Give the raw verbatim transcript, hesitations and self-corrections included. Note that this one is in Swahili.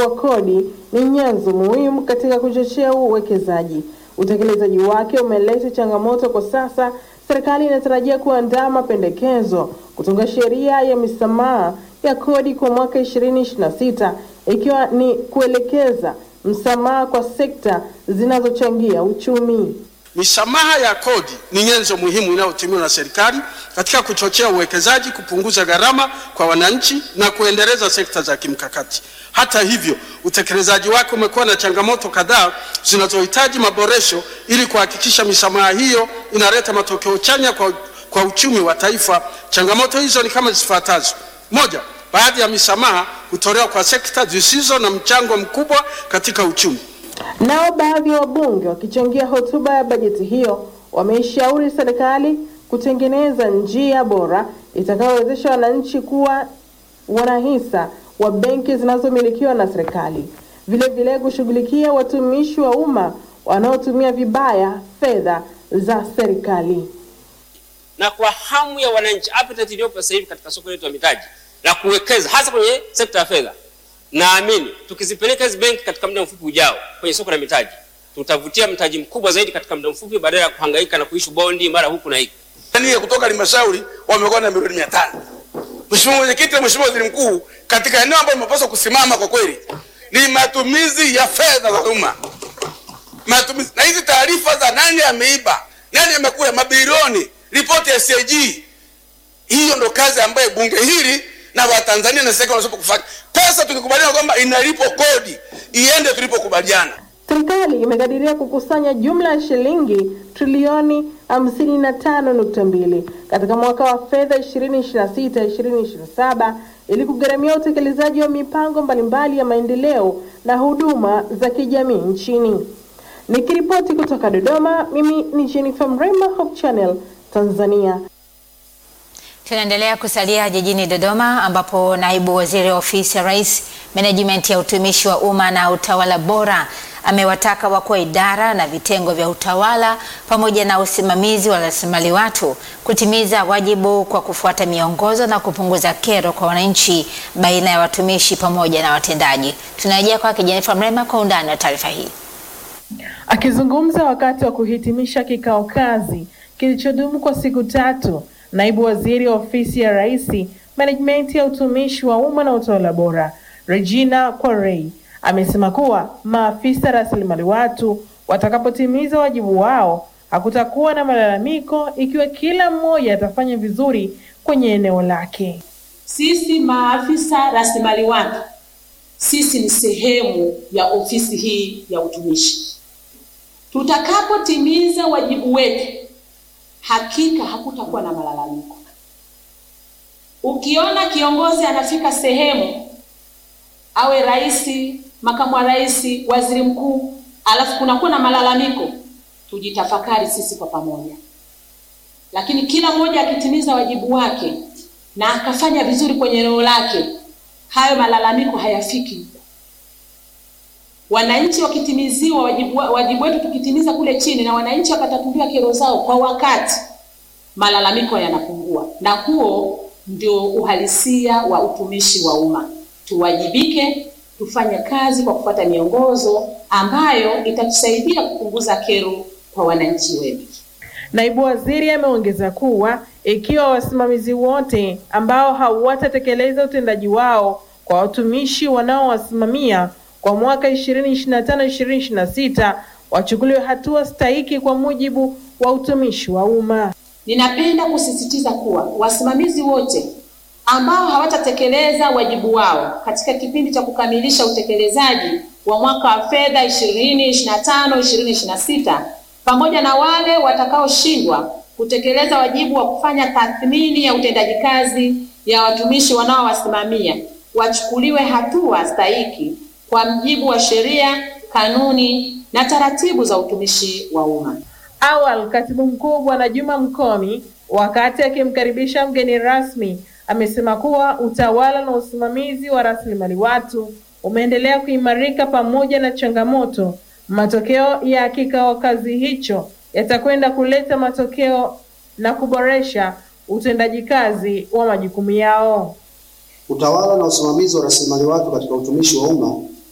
wa kodi ni nyenzo muhimu katika kuchochea uwekezaji. Utekelezaji wake umeleta changamoto kwa sasa. Serikali inatarajia kuandaa mapendekezo kutunga sheria ya misamaha ya kodi kwa mwaka ishirini ishirini na sita, ikiwa ni kuelekeza msamaha kwa sekta zinazochangia uchumi. Misamaha ya kodi ni nyenzo muhimu inayotumiwa na serikali katika kuchochea uwekezaji, kupunguza gharama kwa wananchi na kuendeleza sekta za kimkakati. Hata hivyo, utekelezaji wake umekuwa na changamoto kadhaa zinazohitaji maboresho ili kuhakikisha misamaha hiyo inaleta matokeo chanya kwa, kwa uchumi wa taifa. Changamoto hizo ni kama zifuatazo. Moja, baadhi ya misamaha hutolewa kwa sekta zisizo na mchango mkubwa katika uchumi. Nao baadhi ya wabunge wakichangia hotuba ya bajeti hiyo wameishauri serikali kutengeneza njia bora itakayowezesha wananchi kuwa wanahisa wa benki zinazomilikiwa na serikali. Vile vile kushughulikia watumishi wa umma wanaotumia vibaya fedha za serikali. Na kwa hamu ya wananchi, appetite iliyopo sasa hivi katika soko letu la mitaji la kuwekeza hasa kwenye sekta ya fedha, naamini tukizipeleka hizo benki katika muda mfupi ujao kwenye soko la mitaji, tutavutia mtaji mkubwa zaidi katika muda mfupi badala ya kuhangaika na kuishi bondi mara huku na huku. Yaani kutoka halmashauri wamekuwa na milioni mia tano. Mheshimiwa Mwenyekiti na Mheshimiwa Waziri Mkuu, katika eneo ambalo mpaswa kusimama kwa kweli ni matumizi ya fedha za umma. Matumizi na hizi taarifa za nani ameiba, nani amekula mabilioni, ripoti ya C A G. Hiyo ndo kazi ambayo bunge hili na Watanzania na serikali wanapaswa kufanya. Pesa tukikubaliana kwamba inalipo kodi, iende tulipokubaliana. Serikali imekadiria kukusanya jumla ya shilingi trilioni hamsini na tano nukta mbili katika mwaka wa fedha ishirini ishirini na sita ishirini ishirini na saba ili kugharamia utekelezaji wa mipango mbalimbali ya maendeleo na huduma za kijamii nchini. Nikiripoti kutoka Dodoma, mimi ni Jennifer Mrema, Hope Channel, Tanzania. Tunaendelea kusalia jijini Dodoma ambapo naibu waziri wa ofisi ya Rais, Management ya utumishi wa umma na utawala bora amewataka wakuu wa idara na vitengo vya utawala pamoja na usimamizi wa rasilimali watu kutimiza wajibu kwa kufuata miongozo na kupunguza kero kwa wananchi baina ya watumishi pamoja na watendaji. Tunarejea kwa Jennifer Mrema kwa undani wa taarifa hii. Akizungumza wakati wa kuhitimisha kikao kazi kilichodumu kwa siku tatu, naibu waziri wa ofisi ya Rais, Management ya utumishi wa umma na utawala bora, Regina Kwarei, amesema kuwa maafisa rasilimali watu watakapotimiza wajibu wao hakutakuwa na malalamiko ikiwa kila mmoja atafanya vizuri kwenye eneo lake. Sisi maafisa rasilimali watu, sisi ni sehemu ya ofisi hii ya utumishi. Tutakapotimiza wajibu wetu, hakika hakutakuwa na malalamiko. Ukiona kiongozi anafika sehemu, awe rais, makamu wa rais, waziri mkuu, alafu kunakuwa na malalamiko, tujitafakari sisi kwa pamoja. Lakini kila mmoja akitimiza wajibu wake na akafanya vizuri kwenye eneo lake, hayo malalamiko hayafiki. Wananchi wakitimiziwa wajibu, wajibu wetu tukitimiza kule chini na wananchi wakatatuliwa kero zao kwa wakati, malalamiko yanapungua. Na huo ndio uhalisia wa utumishi wa umma. Tuwajibike, tufanye kazi kwa kufuata miongozo ambayo itatusaidia kupunguza kero kwa wananchi wetu. Naibu waziri ameongeza kuwa ikiwa wasimamizi wote ambao hawatatekeleza utendaji wao kwa watumishi wanaowasimamia kwa mwaka ishirini ishirini na tano ishirini ishirini na sita wachukuliwe hatua stahiki kwa mujibu wa utumishi wa umma. Ninapenda kusisitiza kuwa wasimamizi wote ambao hawatatekeleza wajibu wao katika kipindi cha kukamilisha utekelezaji wa mwaka wa fedha ishirini ishirini na tano ishirini ishirini na sita pamoja na wale watakaoshindwa kutekeleza wajibu wa kufanya tathmini ya utendaji kazi ya watumishi wanaowasimamia wachukuliwe hatua stahiki kwa mujibu wa sheria, kanuni na taratibu za utumishi wa umma. Awali, Katibu Mkuu Bwana Juma Mkomi, wakati akimkaribisha mgeni rasmi, amesema kuwa utawala na usimamizi wa rasilimali watu umeendelea kuimarika pamoja na changamoto. Matokeo ya kikao kazi hicho yatakwenda kuleta matokeo na kuboresha utendaji kazi wa majukumu yao. Utawala na usimamizi wa rasilimali watu katika utumishi wa umma